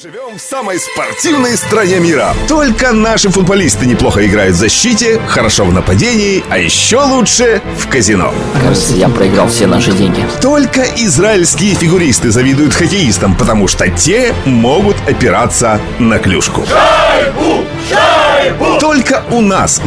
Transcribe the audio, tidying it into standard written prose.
Живем в самой спортивной стране мира. Только наши футболисты неплохо играют в защите, хорошо в нападении, а еще лучше в казино. Кажется, я проиграл все наши деньги. Только израильские фигуристы завидуют хоккеистам, потому что те могут опираться на клюшку. Шайбу! Шайбу! Только у нас